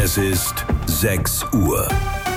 Es ist 6 Uhr.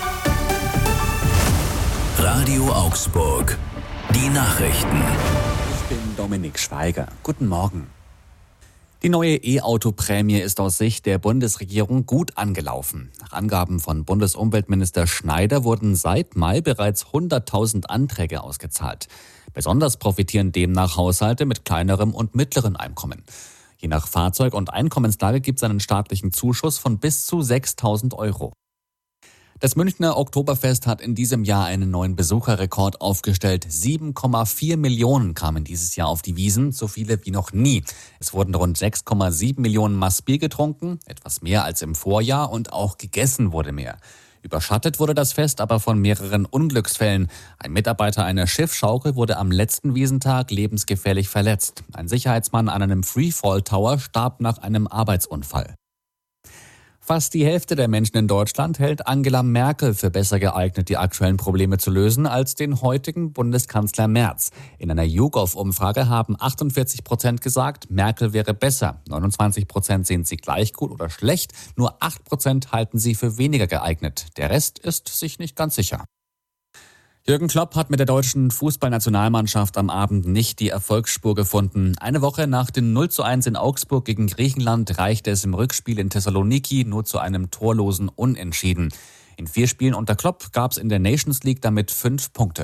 Radio Augsburg. Die Nachrichten. Ich bin Dominik Schweiger. Guten Morgen. Die neue E-Auto-Prämie ist aus Sicht der Bundesregierung gut angelaufen. Nach Angaben von Bundesumweltminister Schneider wurden seit Mai bereits 100.000 Anträge ausgezahlt. Besonders profitieren demnach Haushalte mit kleinerem und mittlerem Einkommen. Je nach Fahrzeug- und Einkommenslage gibt es einen staatlichen Zuschuss von bis zu 6.000 Euro. Das Münchner Oktoberfest hat in diesem Jahr einen neuen Besucherrekord aufgestellt. 7,4 Millionen kamen dieses Jahr auf die Wiesn, so viele wie noch nie. Es wurden rund 6,7 Millionen Maß Bier getrunken, etwas mehr als im Vorjahr, und auch gegessen wurde mehr. Überschattet wurde das Fest aber von mehreren Unglücksfällen. Ein Mitarbeiter einer Schiffschaukel wurde am letzten Wiesntag lebensgefährlich verletzt. Ein Sicherheitsmann an einem Freefall Tower starb nach einem Arbeitsunfall. Fast die Hälfte der Menschen in Deutschland hält Angela Merkel für besser geeignet, die aktuellen Probleme zu lösen, als den heutigen Bundeskanzler Merz. In einer YouGov-Umfrage haben 48% gesagt, Merkel wäre besser. 29% sehen sie gleich gut oder schlecht. Nur 8% halten sie für weniger geeignet. Der Rest ist sich nicht ganz sicher. Jürgen Klopp hat mit der deutschen Fußballnationalmannschaft am Abend nicht die Erfolgsspur gefunden. Eine Woche nach dem 0:1 in Augsburg gegen Griechenland reichte es im Rückspiel in Thessaloniki nur zu einem torlosen Unentschieden. In 4 Spielen unter Klopp gab es in der Nations League damit 5 Punkte.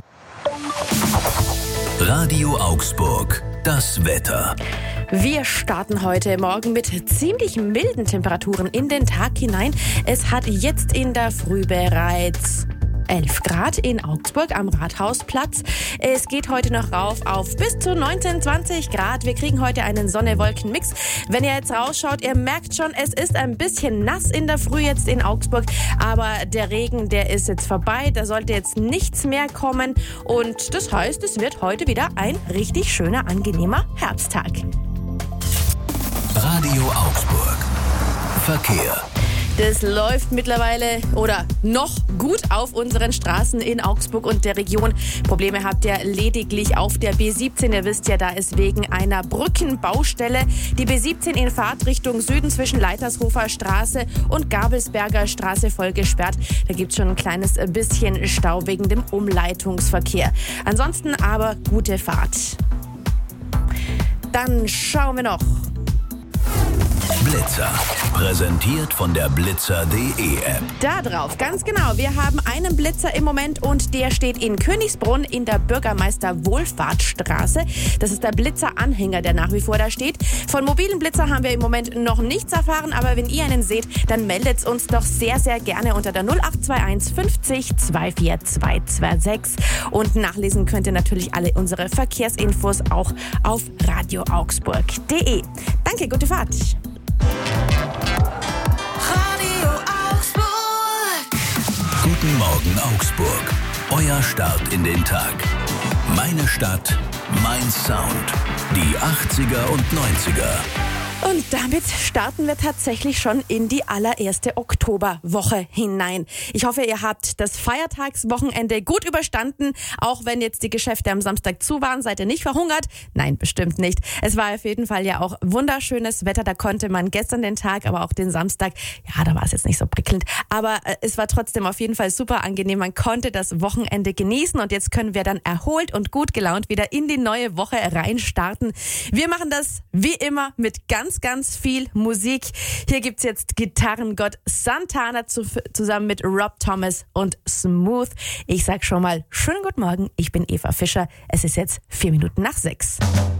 Radio Augsburg. Das Wetter. Wir starten heute Morgen mit ziemlich milden Temperaturen in den Tag hinein. Es hat jetzt in der Früh bereits 11 Grad in Augsburg am Rathausplatz. Es geht heute noch rauf auf bis zu 19, 20 Grad. Wir kriegen heute einen Sonne-Wolken-Mix. Wenn ihr jetzt rausschaut, ihr merkt schon, es ist ein bisschen nass in der Früh jetzt in Augsburg. Aber der Regen, der ist jetzt vorbei. Da sollte jetzt nichts mehr kommen. Und das heißt, es wird heute wieder ein richtig schöner, angenehmer Herbsttag. Radio Augsburg. Verkehr. Das läuft mittlerweile oder noch gut auf unseren Straßen in Augsburg und der Region. Probleme habt ihr lediglich auf der B17. Ihr wisst ja, da ist wegen einer Brückenbaustelle die B17 in Fahrtrichtung Süden zwischen Leitershofer Straße und Gabelsberger Straße voll gesperrt. Da gibt es schon ein kleines bisschen Stau wegen dem Umleitungsverkehr. Ansonsten aber gute Fahrt. Dann schauen wir noch. Blitzer. Präsentiert von der Blitzer.de App. Da drauf, ganz genau. Wir haben einen Blitzer im Moment und der steht in Königsbrunn in der Bürgermeister-Wohlfahrtsstraße. Das ist der Blitzer-Anhänger, der nach wie vor da steht. Von mobilen Blitzer haben wir im Moment noch nichts erfahren, aber wenn ihr einen seht, dann meldet uns doch sehr, sehr gerne unter der 0821 50 24 226. Und nachlesen könnt ihr natürlich alle unsere Verkehrsinfos auch auf radioaugsburg.de. Danke, gute Fahrt. Guten Morgen Augsburg. Euer Start in den Tag. Meine Stadt, mein Sound. Die 80er und 90er. Und damit starten wir tatsächlich schon in die allererste Oktoberwoche hinein. Ich hoffe, ihr habt das Feiertagswochenende gut überstanden. Auch wenn jetzt die Geschäfte am Samstag zu waren, seid ihr nicht verhungert? Nein, bestimmt nicht. Es war auf jeden Fall ja auch wunderschönes Wetter. Da konnte man gestern den Tag, aber auch den Samstag, ja, da war es jetzt nicht so prickelnd. Aber es war trotzdem auf jeden Fall super angenehm. Man konnte das Wochenende genießen und jetzt können wir dann erholt und gut gelaunt wieder in die neue Woche reinstarten. Wir machen das wie immer mit ganz viel Musik. Hier gibt's jetzt Gitarrengott Santana zusammen mit Rob Thomas und Smooth. Ich sag schon mal schönen guten Morgen. Ich bin Eva Fischer. Es ist jetzt 4 Minuten nach 6.